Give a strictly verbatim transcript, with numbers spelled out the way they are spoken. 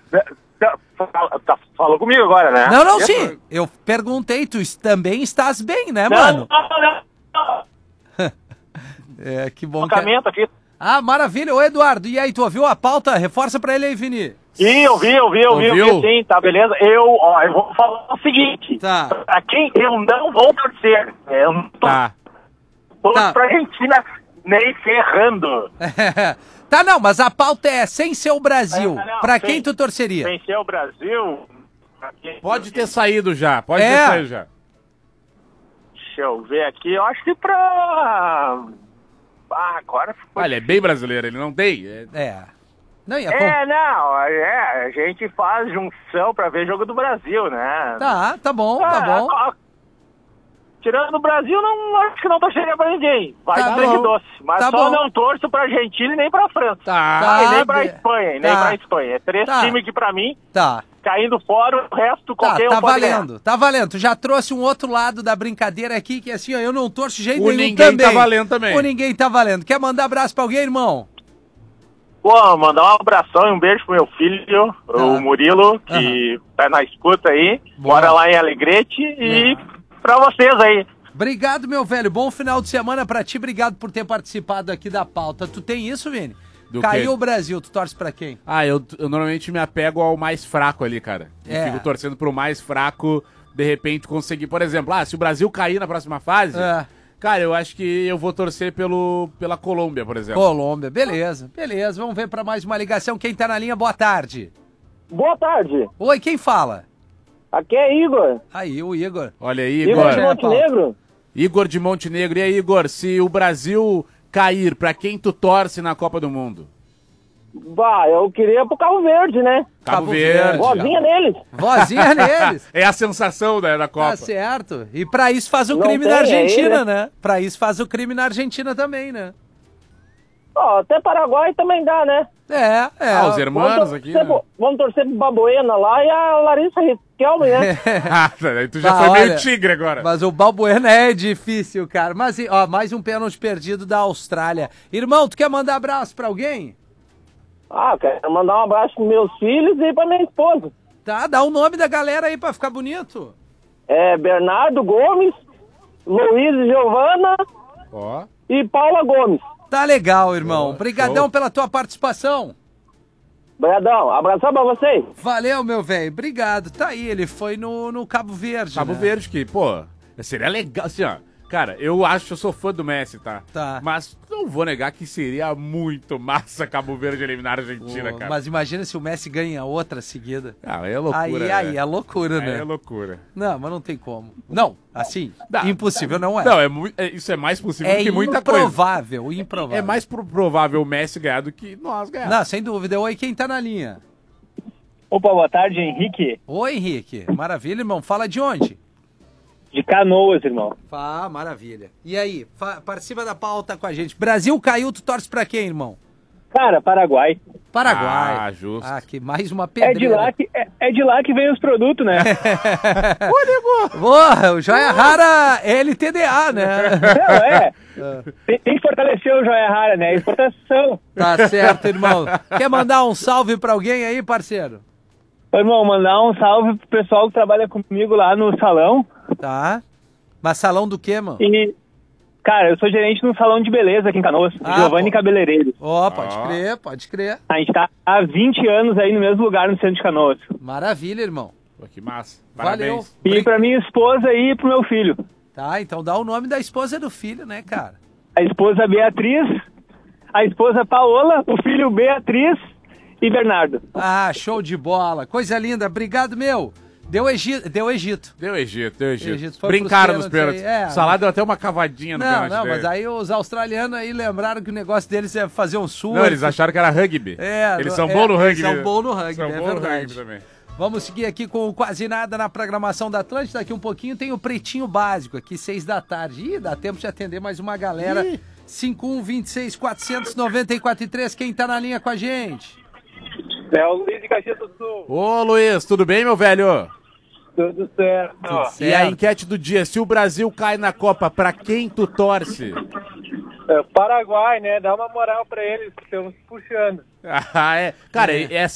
Tá, tá, falou comigo agora, né? Não, não, sim. Eu perguntei, tu também estás bem, né, não, mano? Não, não, não. É, que bom. Tocamento que... aqui. Ah, maravilha. Ô, Eduardo, e aí, tu ouviu a pauta? Reforça pra ele aí, Vini. Sim, eu vi, eu vi, eu vi, eu vi, sim, tá, beleza? Eu, ó, eu vou falar o seguinte. Tá. Pra quem eu não vou torcer. Eu não tô Tá. torço Tá. pra Argentina nem ferrando. Tá, não, mas a pauta é sem ser o Brasil. É, não, pra sem- quem tu torceria? Vencer o Brasil... pra quem- Pode ter saído já, pode É. ter saído já. Deixa eu ver aqui, eu acho que pra... Ah, agora ficou... Olha, é bem brasileiro, ele não tem. É... É. Não, ia É, não, é, a gente faz junção pra ver jogo do Brasil, né? Tá, tá bom, tá Ah, bom. a- a- Tirando o Brasil, não acho que não torceria pra ninguém. Vai Tá sangue bom. doce. Mas Tá só bom. não torço pra Argentina e nem pra França. Tá. Tá. E nem pra be- Espanha, e nem tá. pra Espanha. É três Tá. times que pra mim, Tá. caindo fora, o resto Tá, qualquer tá um pode ganhar. valendo, tá valendo. Tu já trouxe um outro lado da brincadeira aqui, que assim, ó, eu não torço de jeito O nenhum ninguém também. tá valendo também. O ninguém tá valendo. Quer mandar abraço pra alguém, irmão? Pô, mandar um abração e um beijo pro meu filho, o Murilo, que tá na escuta aí. Boa. Mora lá em Alegrete. E É. pra vocês aí. Obrigado, meu velho. Bom final de semana pra ti. Obrigado por ter participado aqui da pauta. Tu tem isso, Vini? Do Caiu quê? o Brasil, tu torce pra quem? Ah, eu, eu normalmente me apego ao mais fraco ali, cara. Eu É. fico torcendo pro mais fraco, de repente conseguir, por exemplo, ah, se o Brasil cair na próxima fase, É. cara, eu acho que eu vou torcer pelo, pela Colômbia, por exemplo. Colômbia, beleza, beleza. Vamos ver pra mais uma ligação. Quem tá na linha, boa tarde. Boa tarde, Oi, quem fala? aqui é Igor. Aí, o Igor. Olha aí, Igor Igor. de É, Montenegro. Igor de Montenegro. E aí, Igor, se o Brasil cair, pra quem tu torce na Copa do Mundo? Bah, eu queria pro Cabo Verde, né? Cabo, Cabo Verde. Verde. Vozinha neles. Vozinha neles. É a sensação da, da Copa. Tá certo. E pra isso faz o Não crime tem, na é Argentina, ele. né? Pra isso faz o crime na Argentina também, né? Ó, até Paraguai também dá, né? É, é. Ah, os Vamos irmãos aqui, torcer, né? pro- vamos torcer pro Babuena lá e a Larissa Riquelme, né? Ah, aí tu já Ah, foi olha, meio tigre agora. Mas o Balbuena é difícil, cara. Mas, ó, mais um pênalti perdido da Austrália. Irmão, tu quer mandar abraço pra alguém? Ah, quero mandar um abraço pros meus filhos e pra minha esposa. Tá, dá o nome da galera aí pra ficar bonito. É Bernardo Gomes, Luiz e Giovana Ó. e Paula Gomes. Tá legal, irmão. Boa, Obrigadão show. pela tua participação. Obrigadão, abração pra vocês. Valeu, meu velho. Obrigado. Tá aí, ele foi no, no Cabo Verde, Cabo né? Verde, que, pô, seria legal, assim, ó. Cara, eu acho, eu sou fã do Messi, tá? Tá. Mas não vou negar que seria muito massa Cabo Verde eliminar a Argentina, Pô, cara. mas imagina se o Messi ganha outra seguida. Ah, aí é loucura, Aí, né? aí, é loucura, Aí né? é loucura. Não, mas não tem como. Não, assim, Dá, impossível não é. Não, é, mui- é- isso é mais possível é do que muita coisa. improvável, improvável. É mais pro- provável o Messi ganhar do que nós ganhar. Não, sem dúvida. Oi, quem tá na linha? Opa, boa tarde, Henrique. Oi, Henrique. Maravilha, irmão. Fala de onde? De Canoas, irmão. Ah, maravilha. E aí, fa- participa da pauta com a gente. Brasil caiu, tu torce pra quem, irmão? Cara, Paraguai. Paraguai. Ah, justo. Ah, que mais uma É pedreira. de lá que, é, é de lá que vem os produtos, né? Porra, o Joia Rara é L T D A, né? Não, é. Tem, tem que fortalecer o Joia Rara, né? Exportação. Tá certo, irmão. Quer mandar um salve pra alguém aí, parceiro? Ô, irmão, mandar um salve pro pessoal que trabalha comigo lá no salão. Tá. Mas salão do quê, mano? E, cara, eu sou gerente num salão de beleza aqui em Canoas, Ah, Giovanni pô. Cabeleireiros. Ó, pode Ó. crer, pode crer. A gente tá há vinte anos aí no mesmo lugar no centro de Canoas. Maravilha, irmão. Pô, que massa. Valeu. Parabéns. E pra minha esposa e pro meu filho. Tá, então dá o nome da esposa e do filho, né, cara? A esposa Beatriz, a esposa Paola, o filho Beatriz e Bernardo. Ah, show de bola. Coisa linda. Obrigado, meu. Deu Egito. Deu Egito. Deu Egito, deu Egito. Egito foi Brincaram pros nos pênaltis pênaltis. aí, é. O Salah deu até uma cavadinha no Não, pênalti não, dele. mas aí os australianos aí lembraram que o negócio deles é fazer um surf. Não, eles acharam que era rugby. É, eles no- são é, bons no rugby. eles são bons no rugby, São é bons no verdade. rugby também. Vamos seguir aqui com o Quase Nada na programação da Atlântida. Daqui um pouquinho tem o Pretinho Básico, aqui seis da tarde. Ih, dá tempo de atender mais uma galera. Ih. cinco um dois seis, quatro nove quatro três. Quem tá na linha com a gente? É o Luiz de Caxias do Sul. Ô, Luiz, tudo bem, meu velho? Tudo certo. E a enquete do dia, se o Brasil cai na Copa, pra quem tu torce? É, Paraguai, né? Dá uma moral pra eles que estão puxando. Ah, é. Cara, É. é.